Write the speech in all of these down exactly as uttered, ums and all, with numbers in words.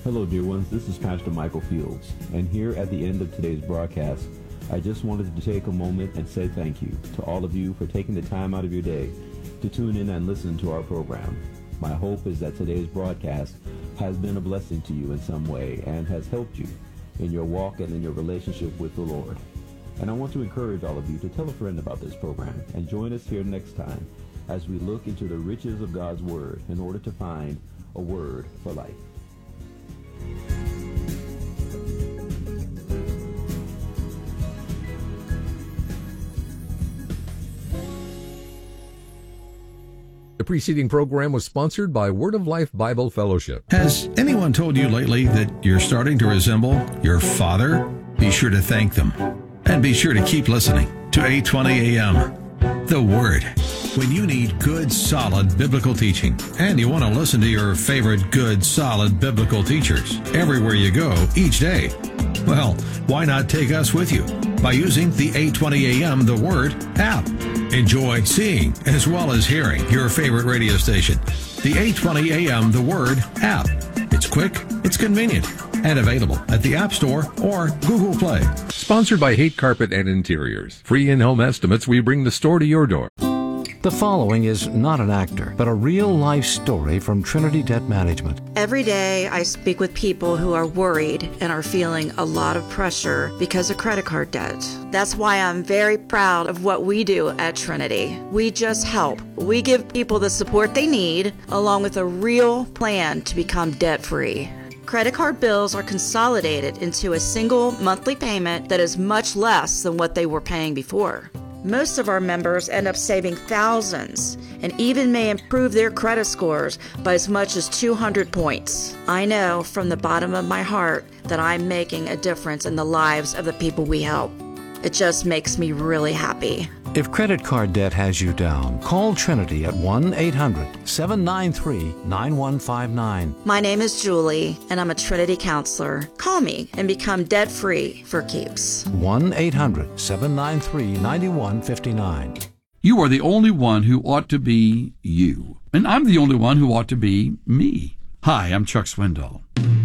Hello, dear ones. This is Pastor Michael Fields, and here at the end of today's broadcast, I just wanted to take a moment and say thank you to all of you for taking the time out of your day to tune in and listen to our program. My hope is that today's broadcast has been a blessing to you in some way and has helped you in your walk and in your relationship with the Lord. And I want to encourage all of you to tell a friend about this program and join us here next time as we look into the riches of God's Word in order to find a word for life. The preceding program was sponsored by Word of Life Bible Fellowship. Has anyone told you lately that you're starting to resemble your father? Be sure to thank them. And be sure to keep listening to eight twenty A M. The Word. When you need good, solid biblical teaching, and you want to listen to your favorite good, solid biblical teachers everywhere you go each day, well, why not take us with you by using the eight twenty A M The Word app? Enjoy seeing as well as hearing your favorite radio station. The eight twenty A M The Word app. It's quick, it's convenient, and available at the App Store or Google Play. Sponsored by Hate Carpet and Interiors. Free in-home estimates, we bring the store to your door. The following is not an actor, but a real-life story from Trinity Debt Management. Every day I speak with people who are worried and are feeling a lot of pressure because of credit card debt. That's why I'm very proud of what we do at Trinity. We just help. We give people the support they need, along with a real plan to become debt-free. Credit card bills are consolidated into a single monthly payment that is much less than what they were paying before. Most of our members end up saving thousands and even may improve their credit scores by as much as two hundred points. I know from the bottom of my heart that I'm making a difference in the lives of the people we help. It just makes me really happy. If credit card debt has you down, call Trinity at one eight hundred seven nine three nine one five nine. My name is Julie, and I'm a Trinity counselor. Call me and become debt-free for keeps. one eight hundred seven nine three nine one five nine. You are the only one who ought to be you, and I'm the only one who ought to be me. Hi, I'm Chuck Swindoll.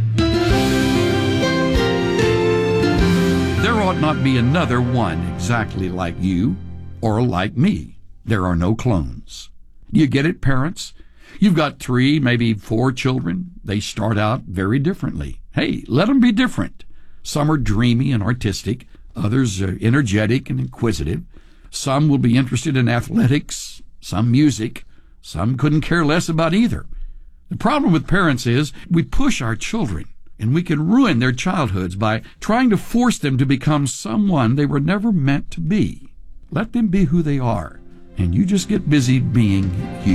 There ought not be another one exactly like you or like me. There are no clones. You get it, parents? You've got three, maybe four children. They start out very differently. Hey, let them be different. Some are dreamy and artistic. Others are energetic and inquisitive. Some will be interested in athletics, some music. Some couldn't care less about either. The problem with parents is we push our children, and we can ruin their childhoods by trying to force them to become someone they were never meant to be. Let them be who they are, and you just get busy being you.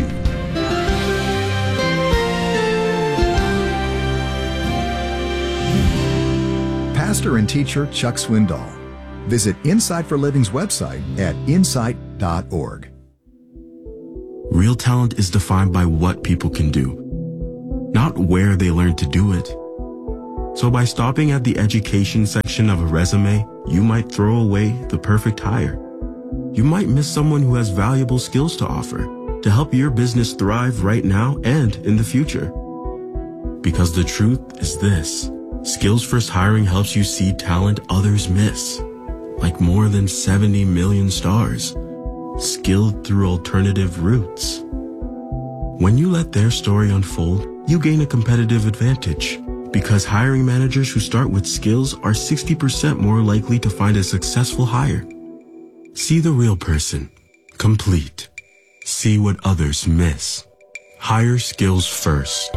Pastor and teacher Chuck Swindoll. Visit Insight for Living's website at insight dot org. Real talent is defined by what people can do, not where they learn to do it. So by stopping at the education section of a resume, you might throw away the perfect hire. You might miss someone who has valuable skills to offer to help your business thrive right now and in the future. Because the truth is this: Skills First Hiring helps you see talent others miss, like more than seventy million stars, skilled through alternative routes. When you let their story unfold, you gain a competitive advantage, because hiring managers who start with skills are sixty percent more likely to find a successful hire. See the real person, complete. See what others miss. Hire skills first.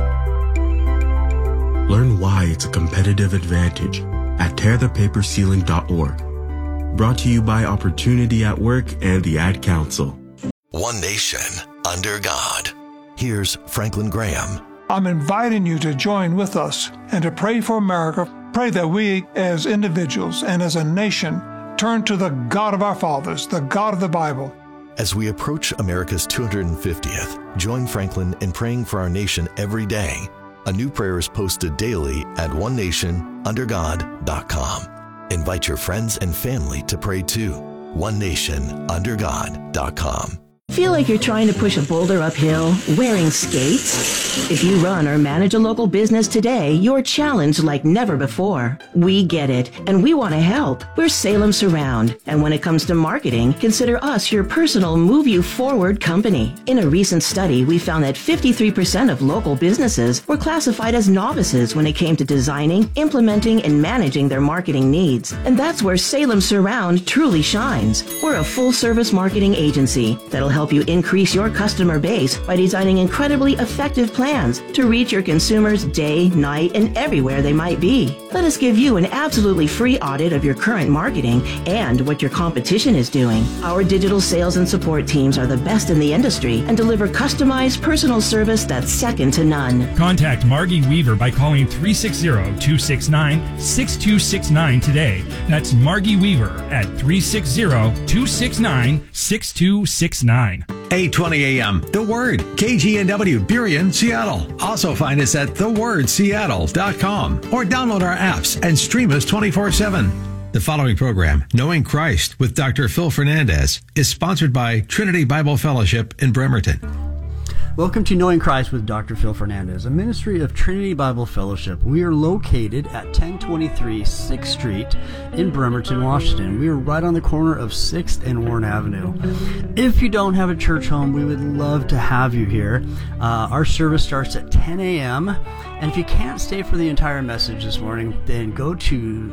Learn why it's a competitive advantage at tear the paper ceiling dot org. Brought to you by Opportunity at Work and the Ad Council. One nation under God. Here's Franklin Graham. I'm inviting you to join with us and to pray for America. Pray that we as individuals and as a nation turn to the God of our fathers, the God of the Bible. As we approach America's two hundred fiftieth, join Franklin in praying for our nation every day. A new prayer is posted daily at one nation under god dot com. Invite your friends and family to pray too. one nation under god dot com. Feel like you're trying to push a boulder uphill wearing skates? If you run or manage a local business today, you're challenged like never before. We get it, and we want to help. We're Salem Surround, and when it comes to marketing, consider us your personal move you forward company. In a recent study, we found that fifty-three percent of local businesses were classified as novices when it came to designing, implementing, and managing their marketing needs. And that's where Salem Surround truly shines. We're a full-service marketing agency that'll help help you increase your customer base by designing incredibly effective plans to reach your consumers day, night, and everywhere they might be. Let us give you an absolutely free audit of your current marketing and what your competition is doing. Our digital sales and support teams are the best in the industry and deliver customized personal service that's second to none. Contact Margie Weaver by calling three six zero, two six nine, six two six nine today. That's Margie Weaver at three six zero, two six nine, six two six nine. eight twenty a.m. The Word, K G N W, Burien, Seattle. Also find us at the word seattle dot com or download our apps and stream us twenty-four seven. The following program, Knowing Christ with Doctor Phil Fernandez, is sponsored by Trinity Bible Fellowship in Bremerton. Welcome to Knowing Christ with Doctor Phil Fernandez, a ministry of Trinity Bible Fellowship. We are located at ten twenty-three sixth Street in Bremerton, Washington. We are right on the corner of sixth and Warren Avenue. If you don't have a church home, we would love to have you here. Uh, our service starts at ten a.m., and if you can't stay for the entire message this morning, then go to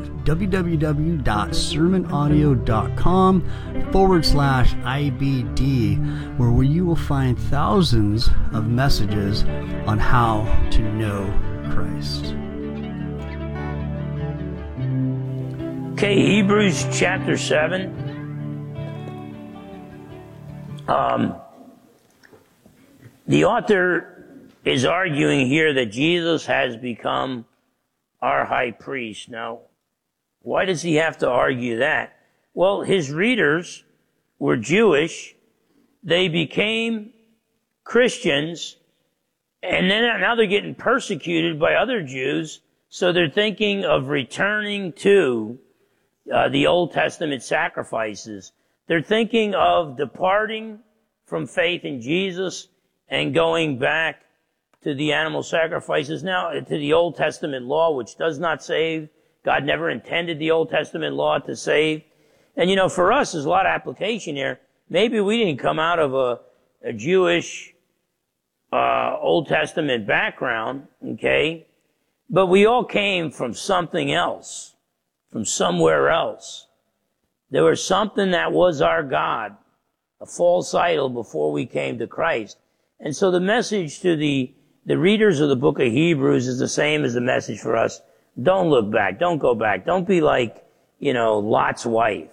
www.sermonaudio.com forward slash IBD, where you will find thousands of messages on how to know Christ. Okay, Hebrews chapter seven. Um, the author is arguing here that Jesus has become our high priest. Now, why does he have to argue that? Well, his readers were Jewish. They became Christians, and then now they're getting persecuted by other Jews, so they're thinking of returning to uh, the Old Testament sacrifices. They're thinking of departing from faith in Jesus and going back to the animal sacrifices, now to the Old Testament law, which does not save. God never intended the Old Testament law to save. And you know, for us, there's a lot of application here. Maybe we didn't come out of a, a Jewish uh, Old Testament background, okay? But we all came from something else, from somewhere else. There was something that was our God, a false idol before we came to Christ. And so the message to the The readers of the book of Hebrews is the same as the message for us. Don't look back. Don't go back. Don't be like, you know, Lot's wife.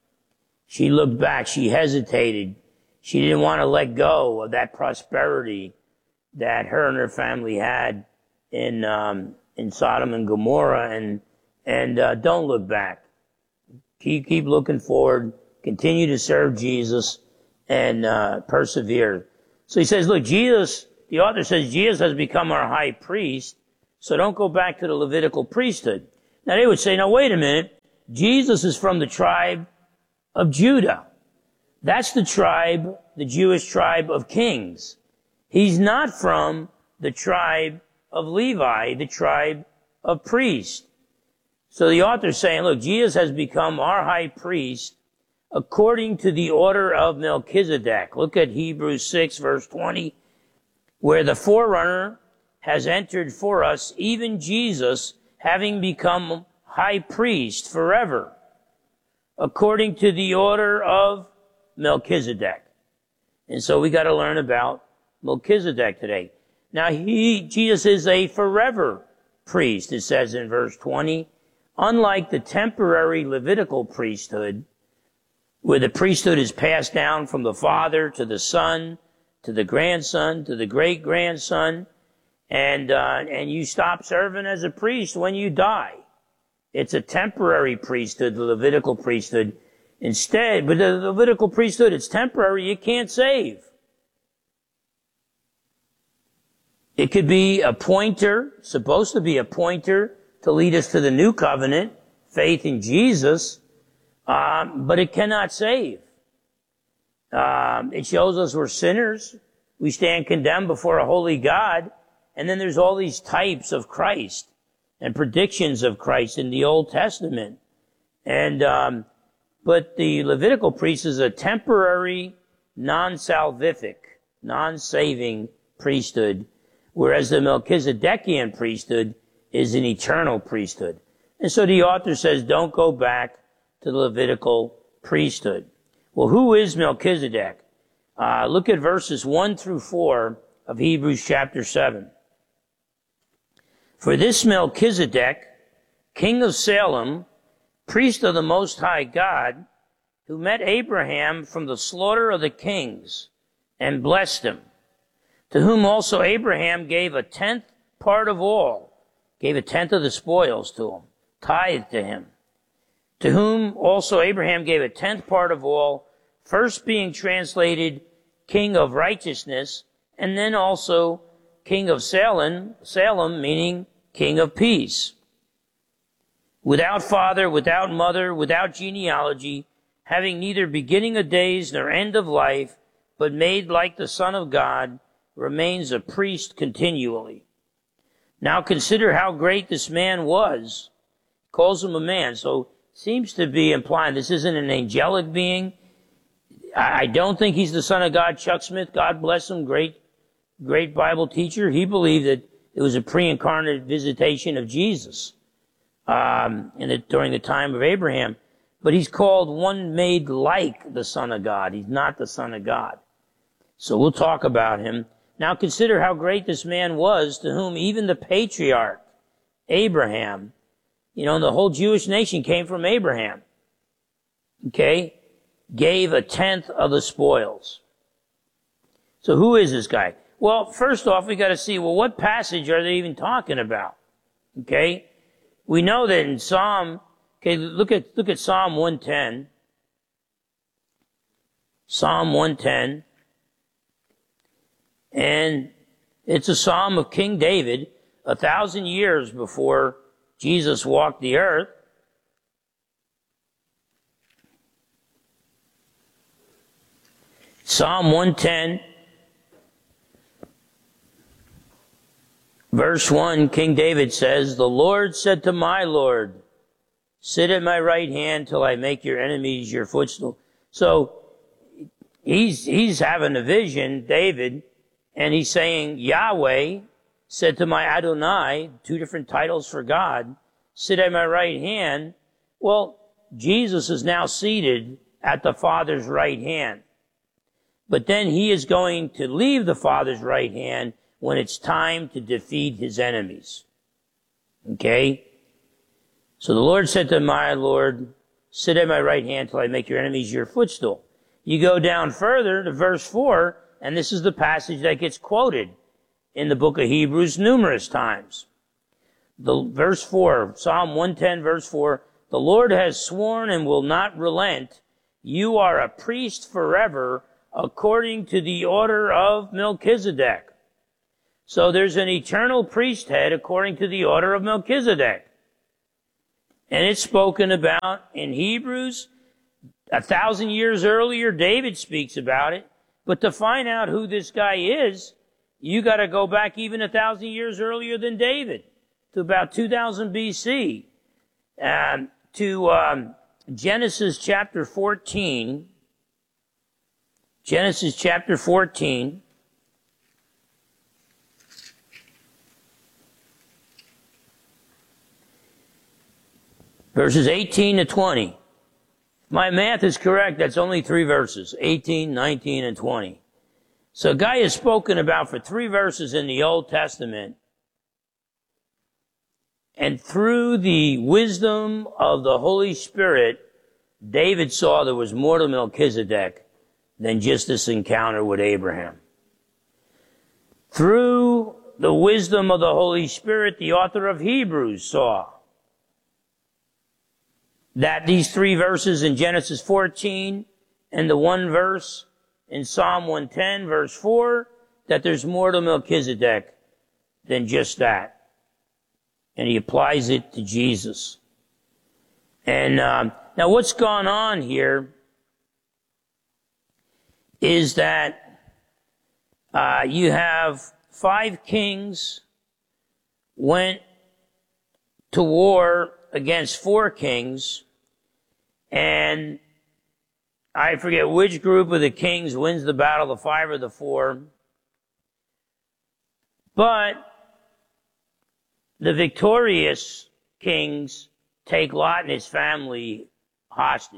She looked back. She hesitated. She didn't want to let go of that prosperity that her and her family had in, um, in Sodom and Gomorrah. And, and, uh, don't look back. Keep, keep looking forward. Continue to serve Jesus and, uh, persevere. So he says, look, Jesus, the author says Jesus has become our high priest, so don't go back to the Levitical priesthood. Now they would say, now wait a minute, Jesus is from the tribe of Judah. That's the tribe, the Jewish tribe of kings. He's not from the tribe of Levi, the tribe of priests. So the author's saying, look, Jesus has become our high priest according to the order of Melchizedek. Look at Hebrews six, verse twenty. Where the forerunner has entered for us, even Jesus, having become high priest forever, according to the order of Melchizedek. And so we got to learn about Melchizedek today. Now, he, Jesus is a forever priest, it says in verse twenty, unlike the temporary Levitical priesthood, where the priesthood is passed down from the father to the son, to the grandson, to the great-grandson, and uh, and you stop serving as a priest when you die. It's a temporary priesthood, the Levitical priesthood. Instead, but the Levitical priesthood, it's temporary, you can't save. It could be a pointer, supposed to be a pointer to lead us to the new covenant, faith in Jesus, um, but it cannot save. Um, it shows us we're sinners. We stand condemned before a holy God. And then there's all these types of Christ and predictions of Christ in the Old Testament. And, um, but the Levitical priest is a temporary, non-salvific, non-saving priesthood, whereas the Melchizedekian priesthood is an eternal priesthood. And so the author says, don't go back to the Levitical priesthood. Well, who is Melchizedek? Uh, look at verses one through four of Hebrews chapter seven. For this Melchizedek, king of Salem, priest of the Most High God, who met Abraham from the slaughter of the kings and blessed him, to whom also Abraham gave a tenth part of all, gave a tenth of the spoils to him, tithe to him, to whom also Abraham gave a tenth part of all, first being translated king of righteousness, and then also king of Salem, Salem meaning king of peace. Without father, without mother, without genealogy, having neither beginning of days nor end of life, but made like the Son of God, remains a priest continually. Now consider how great this man was. He calls him a man, so seems to be implying this isn't an angelic being. I don't think he's the Son of God. Chuck Smith, God bless him, great, great Bible teacher. He believed that it was a pre-incarnate visitation of Jesus um, in the, during the time of Abraham. But he's called one made like the Son of God. He's not the Son of God. So we'll talk about him. Now consider how great this man was, to whom even the patriarch, Abraham, you know, the whole Jewish nation came from Abraham, okay, gave a tenth of the spoils. So who is this guy? Well, first off, we got to see, well, what passage are they even talking about? Okay, we know that in Psalm, okay, look at look at Psalm one ten. Psalm one ten. And it's a psalm of King David, a thousand years before Jesus walked the earth. Psalm one ten, verse one, King David says, "The Lord said to my Lord, sit at my right hand till I make your enemies your footstool." So he's he's having a vision, David, and he's saying, Yahweh said to my Adonai, two different titles for God, sit at my right hand. Well, Jesus is now seated at the Father's right hand. But then he is going to leave the Father's right hand when it's time to defeat his enemies. Okay? So the Lord said to my Lord, sit at my right hand till I make your enemies your footstool. You go down further to verse four, and this is the passage that gets quoted in the book of Hebrews numerous times. The verse four, Psalm one ten, verse four, the Lord has sworn and will not relent. You are a priest forever, according to the order of Melchizedek. So there's an eternal priesthood according to the order of Melchizedek. And it's spoken about in Hebrews. A thousand years earlier, David speaks about it. But to find out who this guy is, you got to go back even a thousand years earlier than David, to about two thousand B C, um, to um, Genesis chapter fourteen. Genesis chapter fourteen. Verses eighteen to twenty. My math is correct, that's only three verses, eighteen, nineteen, and twenty. So a guy is spoken about for three verses in the Old Testament. And through the wisdom of the Holy Spirit, David saw there was more to Melchizedek than just this encounter with Abraham. Through the wisdom of the Holy Spirit, the author of Hebrews saw that these three verses in Genesis fourteen and the one verse in Psalm one ten, verse four, that there's more to Melchizedek than just that. And he applies it to Jesus. And um, now what's gone on here is that uh, you have five kings went to war against four kings, and I forget which group of the kings wins the battle, the five or the four. But the victorious kings take Lot and his family hostage.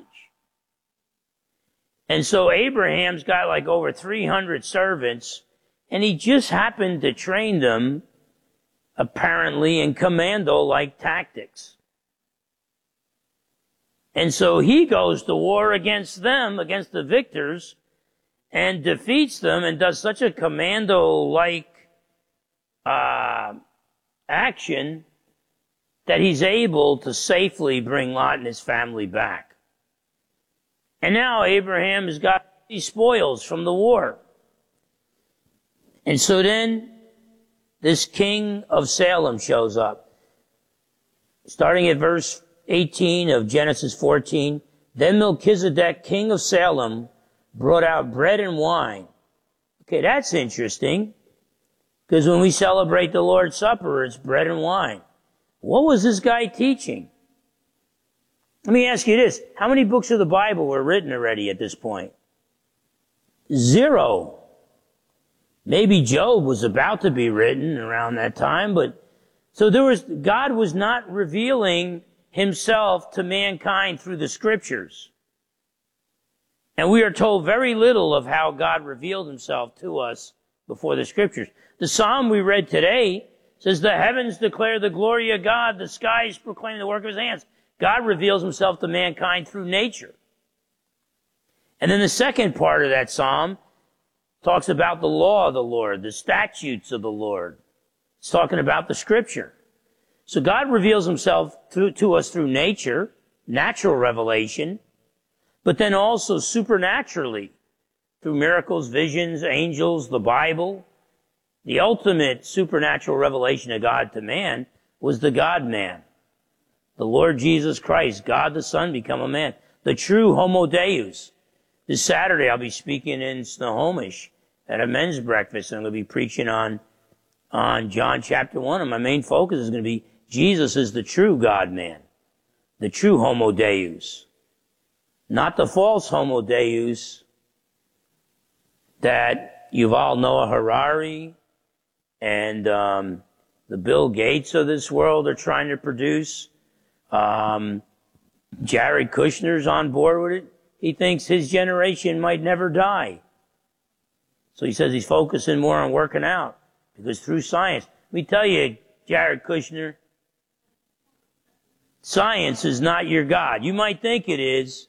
And so Abraham's got like over three hundred servants, and he just happened to train them, apparently, in commando-like tactics. And so he goes to war against them, against the victors, and defeats them and does such a commando-like uh, action that he's able to safely bring Lot and his family back. And now Abraham has got these spoils from the war. And so then this king of Salem shows up. Starting at verse eighteen of Genesis fourteen, then Melchizedek, king of Salem, brought out bread and wine. Okay, that's interesting, because when we celebrate the Lord's Supper, it's bread and wine. What was this guy teaching? Let me ask you this. How many books of the Bible were written already at this point? Zero. Maybe Job was about to be written around that time, but so there was, God was not revealing himself to mankind through the scriptures. And we are told very little of how God revealed himself to us before the scriptures. The psalm we read today says, the heavens declare the glory of God, the skies proclaim the work of his hands. God reveals himself to mankind through nature. And then the second part of that psalm talks about the law of the Lord, the statutes of the Lord. It's talking about the scripture. So God reveals himself through, to us through nature, natural revelation, but then also supernaturally through miracles, visions, angels, the Bible. The ultimate supernatural revelation of God to man was the God-man, the Lord Jesus Christ, God the Son become a man, the true Homo Deus. This Saturday I'll be speaking in Snohomish at a men's breakfast, and I'm going to be preaching on, on John chapter one, and my main focus is going to be Jesus is the true God-man, the true Homo Deus, not the false Homo Deus that Yuval Noah Harari and um, the Bill Gates of this world are trying to produce. Um, Jared Kushner's on board with it. He thinks his generation might never die. So he says he's focusing more on working out, because through science, let me tell you, Jared Kushner, science is not your God. You might think it is,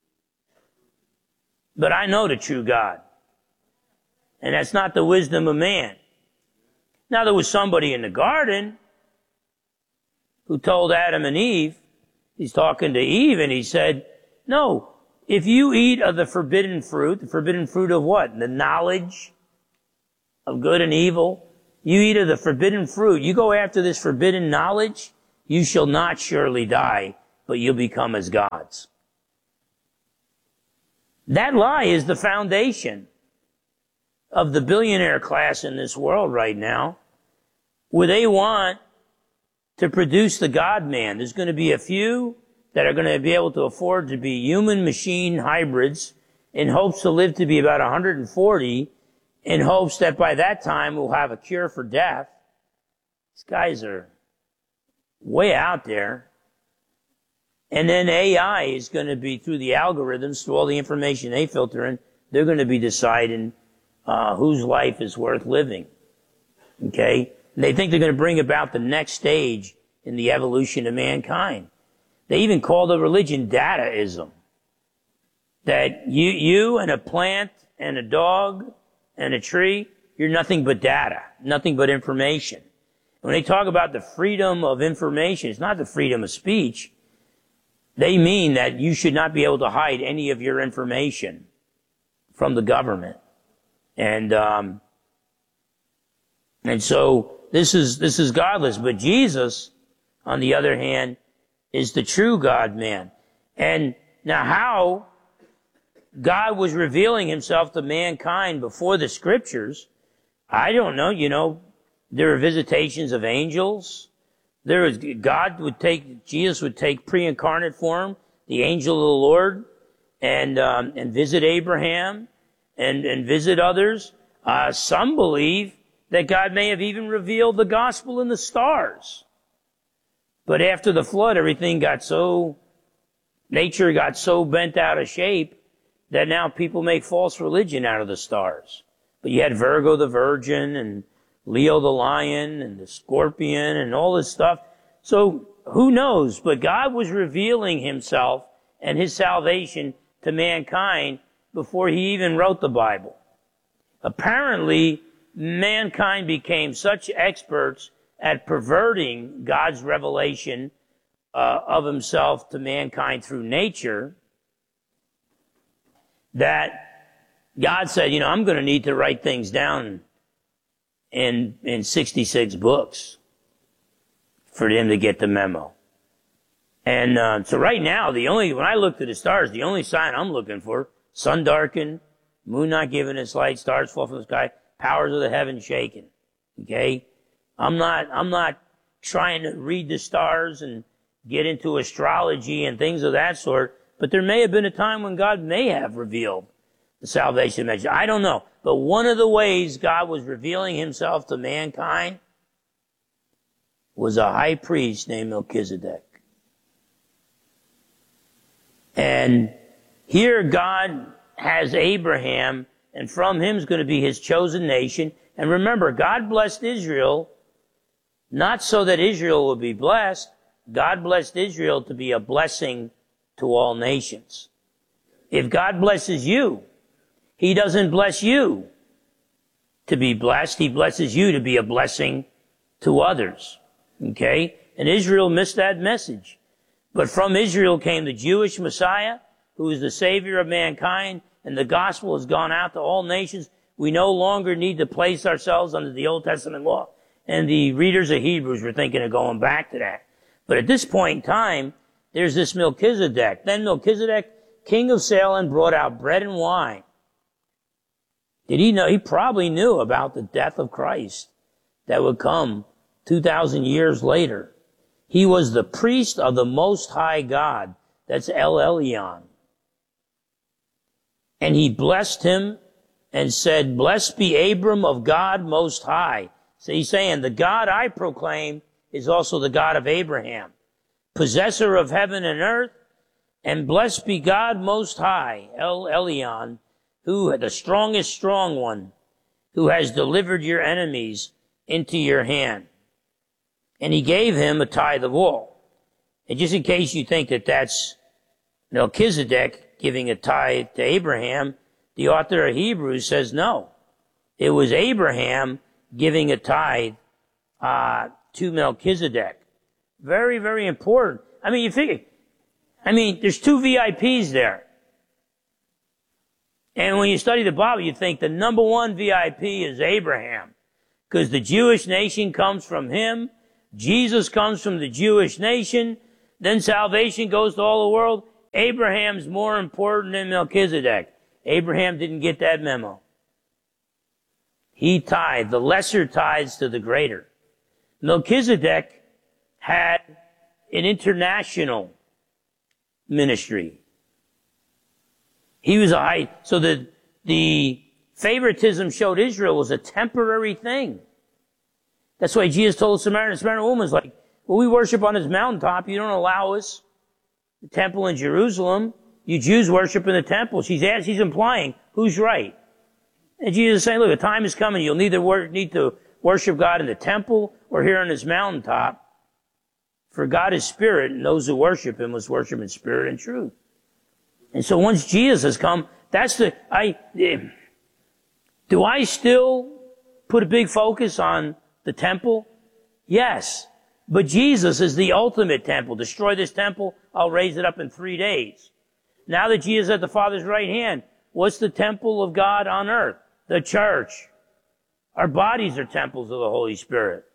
but I know the true God. And that's not the wisdom of man. Now, there was somebody in the garden who told Adam and Eve, he's talking to Eve, and he said, no, if you eat of the forbidden fruit, the forbidden fruit of what? The knowledge of good and evil. You eat of the forbidden fruit. You go after this forbidden knowledge, you shall not surely die, but you'll become as gods. That lie is the foundation of the billionaire class in this world right now, where they want to produce the God-man. There's going to be a few that are going to be able to afford to be human-machine hybrids in hopes to live to be about one hundred forty, in hopes that by that time we'll have a cure for death. These guys are way out there. And then A I is going to be, through the algorithms, through all the information they filter in, they're going to be deciding uh, whose life is worth living. Okay? And they think they're going to bring about the next stage in the evolution of mankind. They even call the religion dataism. That you, you and a plant and a dog and a tree, you're nothing but data, nothing but information. When they talk about the freedom of information, it's not the freedom of speech. They mean that you should not be able to hide any of your information from the government. And, um, and so this is, this is godless. But Jesus, on the other hand, is the true God-man. And now how God was revealing himself to mankind before the scriptures, I don't know, you know, there were visitations of angels. There was, God would take, Jesus would take pre-incarnate form, the angel of the Lord, and, um, and visit Abraham and, and visit others. Uh, some believe that God may have even revealed the gospel in the stars. But after the flood, everything got so, nature got so bent out of shape that now people make false religion out of the stars. But you had Virgo the Virgin and Leo the Lion and the Scorpion and all this stuff. So who knows? But God was revealing himself and his salvation to mankind before he even wrote the Bible. Apparently, mankind became such experts at perverting God's revelation uh, of himself to mankind through nature that God said, you know, I'm going to need to write things down in in sixty-six books for them to get the memo. And uh, so right now, the only, when I look to the stars, the only sign I'm looking for, sun darkened, moon not giving its light, stars fall from the sky, powers of the heavens shaken. Okay? I'm not, I'm not trying to read the stars and get into astrology and things of that sort, but there may have been a time when God may have revealed the salvation message. I don't know. But one of the ways God was revealing himself to mankind was a high priest named Melchizedek. And here God has Abraham, and from him is going to be his chosen nation. And remember, God blessed Israel not so that Israel would be blessed. God blessed Israel to be a blessing to all nations. If God blesses you, he doesn't bless you to be blessed. He blesses you to be a blessing to others. Okay? And Israel missed that message. But from Israel came the Jewish Messiah, who is the Savior of mankind, and the gospel has gone out to all nations. We no longer need to place ourselves under the Old Testament law. And the readers of Hebrews were thinking of going back to that. But at this point in time, there's this Melchizedek. Then Melchizedek, king of Salem, brought out bread and wine. Did he know? He probably knew about the death of Christ that would come two thousand years later. He was the priest of the Most High God. That's El Elyon. And he blessed him and said, "Blessed be Abram of God Most High." So he's saying, the God I proclaim is also the God of Abraham, possessor of heaven and earth, and blessed be God Most High, El Elyon, who, the strongest strong one, who has delivered your enemies into your hand. And he gave him a tithe of all. And just in case you think that that's Melchizedek giving a tithe to Abraham, the author of Hebrews says no. It was Abraham giving a tithe uh, to Melchizedek. Very, very important. I mean, you figure, I mean, there's two V I Ps there. And when you study the Bible, you think the number one V I P is Abraham, because the Jewish nation comes from him. Jesus comes from the Jewish nation. Then salvation goes to all the world. Abraham's more important than Melchizedek. Abraham didn't get that memo. He tithed the lesser tithes to the greater. Melchizedek had an international ministry. He was a high, so the, the favoritism showed Israel was a temporary thing. That's why Jesus told the Samaritan, the Samaritan woman was like, well, we worship on this mountaintop. You don't allow us the temple in Jerusalem. You Jews worship in the temple. She's asked, she's implying, who's right? And Jesus is saying, look, a time is coming. You'll neither wor- need to worship God in the temple or here on this mountaintop. For God is spirit, and those who worship him must worship in spirit and truth. And so once Jesus has come, that's the, I, do I still put a big focus on the temple? Yes. But Jesus is the ultimate temple. Destroy this temple, I'll raise it up in three days. Now that Jesus is at the Father's right hand, what's the temple of God on earth? The church. Our bodies are temples of the Holy Spirit.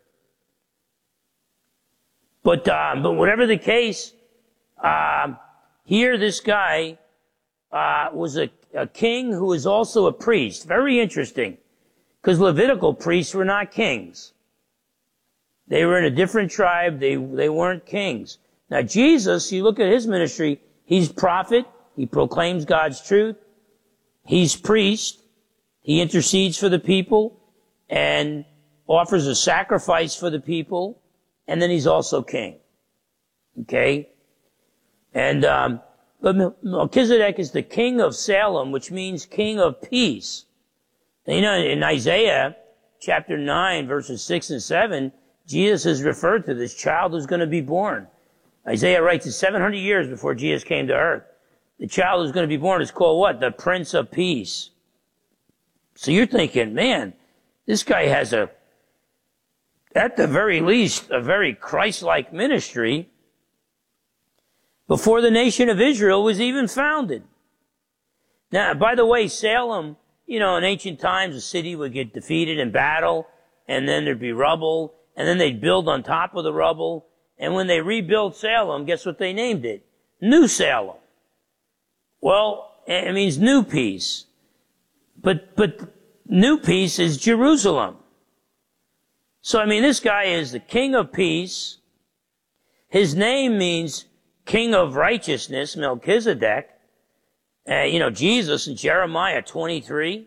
But, uh, but whatever the case, uh, here this guy, uh, was a, a king who was also a priest. Very interesting, because Levitical priests were not kings. They were in a different tribe. They, they weren't kings. Now Jesus, you look at his ministry, he's prophet. He proclaims God's truth. He's priest. He intercedes for the people and offers a sacrifice for the people. And then he's also king. Okay? And, um, but Melchizedek is the king of Salem, which means king of peace. And, you know, in Isaiah chapter nine, verses six and seven, Jesus is referred to this child who's going to be born. Isaiah writes it seven hundred years before Jesus came to earth. The child who's going to be born is called what? The Prince of Peace. So you're thinking, man, this guy has a, at the very least, a very Christ-like ministry before the nation of Israel was even founded. Now, by the way, Salem, you know, in ancient times, a city would get defeated in battle, and then there'd be rubble, and then they'd build on top of the rubble. And when they rebuilt Salem, guess what they named it? New Salem. Well, it means new peace. But, but new peace is Jerusalem. So, I mean, this guy is the King of Peace. His name means King of Righteousness, Melchizedek. Uh, you know, Jesus in Jeremiah twenty-three,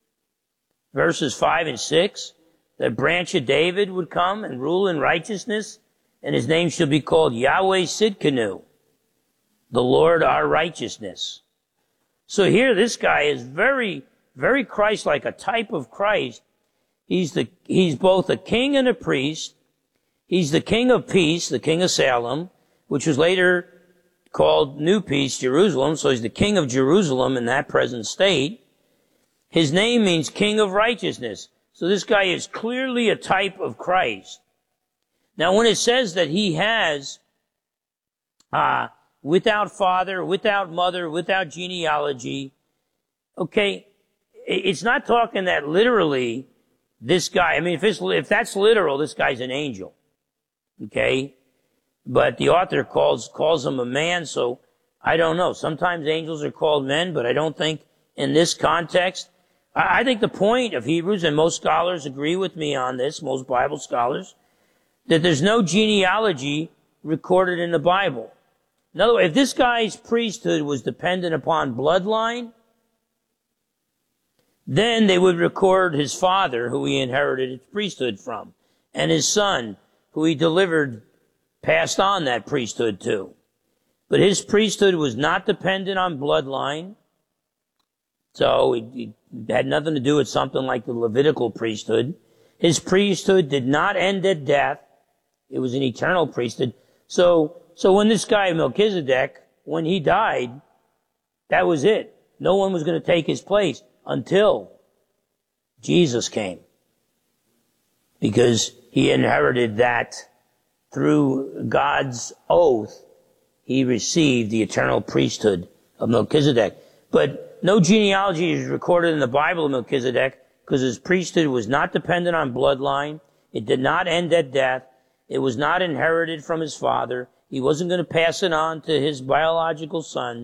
verses five and six, the branch of David would come and rule in righteousness, and his name shall be called Yahweh Sidkenu, the Lord our righteousness. So here, this guy is very, very Christ-like, a type of Christ. He's the, he's both a king and a priest. He's the king of peace, the king of Salem, which was later called New Peace, Jerusalem. So he's the king of Jerusalem in that present state. His name means king of righteousness. So this guy is clearly a type of Christ. Now, when it says that he has, uh, without father, without mother, without genealogy, okay, it's not talking that literally this guy, I mean, if it's, if that's literal, this guy's an angel. Okay? But the author calls, calls him a man, so I don't know. Sometimes angels are called men, but I don't think in this context. I, I think the point of Hebrews, and most scholars agree with me on this, most Bible scholars, that there's no genealogy recorded in the Bible. In other words, if this guy's priesthood was dependent upon bloodline, then they would record his father, who he inherited his priesthood from, and his son, who he delivered, passed on that priesthood to. But his priesthood was not dependent on bloodline, so it, it had nothing to do with something like the Levitical priesthood. His priesthood did not end at death. It was an eternal priesthood. So, so when this guy, Melchizedek, when he died, that was it. No one was going to take his place until Jesus came. Because he inherited that through God's oath. He received the eternal priesthood of Melchizedek. But no genealogy is recorded in the Bible of Melchizedek because his priesthood was not dependent on bloodline. It did not end at death. It was not inherited from his father. He wasn't going to pass it on to his biological son.